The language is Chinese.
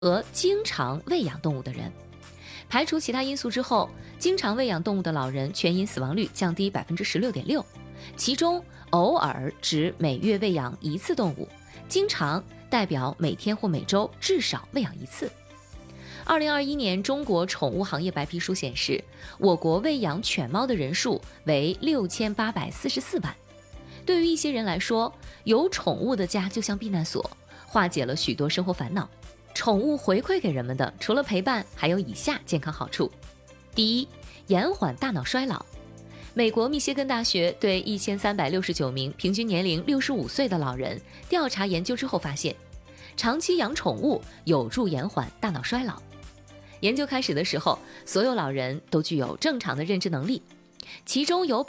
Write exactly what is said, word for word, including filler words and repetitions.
和经常喂养动物的人。排除其他因素之后，经常喂养动物的老人全因死亡率降低 百分之十六点六， 其中偶尔指每月喂养一次动物，经常代表每天或每周至少喂养一次。二零二一年中国宠物行业白皮书显示，我国喂养犬猫的人数为六千八百四十四万。对于一些人来说，有宠物的家就像避难所，化解了许多生活烦恼。宠物回馈给人们的除了陪伴，还有以下健康好处。第一，延缓大脑衰老。美国密歇根大学对一千三百六十九名平均年龄六十五岁的老人调查研究之后发现，长期养宠物有助延缓大脑衰老。研究开始的时候，所有老人都具有正常的认知能力，其中有